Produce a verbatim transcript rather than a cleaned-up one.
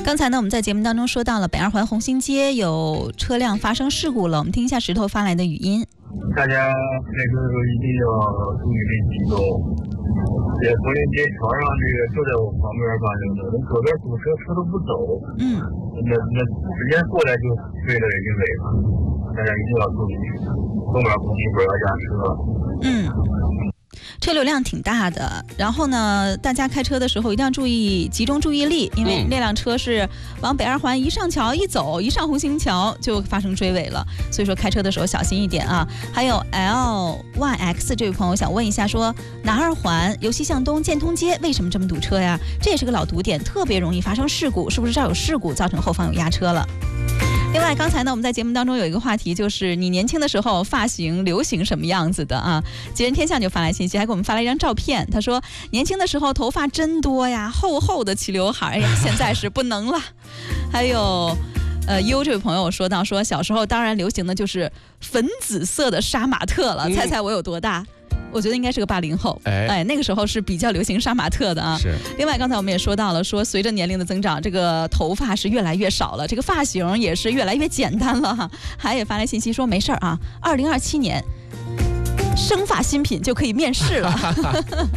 刚才呢，我们在节目当中说到了北二环红星街有车辆发生事故了，我们听一下石头发来的语音。 大家开车的时候一定要注意这几种。在红星街桥上，这个就在我旁边发生的，那左边堵车，车都不走， 嗯， 那那直接过来就追了人家尾巴，大家一定要注意，后面红旗不要压车。 嗯。车流量挺大的，然后呢，大家开车的时候一定要注意集中注意力，因为那辆车是往北二环一上桥一走，一上红星桥就发生追尾了，所以说开车的时候小心一点啊。还有 L Y X 这位朋友想问一下，说南二环由西向东建通街为什么这么堵车呀？这也是个老堵点，特别容易发生事故，是不是这儿有事故造成后方有压车了？另外，刚才呢，我们在节目当中有一个话题，就是你年轻的时候发型流行什么样子的啊？吉人天下就发来信息，还给我们发来一张照片。他说，年轻的时候头发真多呀，厚厚的齐刘海，哎呀，现在是不能了。还有，呃，优这位朋友说到，说小时候当然流行的就是粉紫色的杀马特了，猜猜我有多大？我觉得应该是个八零后，哎，哎，那个时候是比较流行杀马特的啊。 是。 另外，刚才我们也说到了，说随着年龄的增长，这个头发是越来越少了，这个发型也是越来越简单了哈。还也发来信息说没事儿啊，二零二七年生发新品就可以面试了。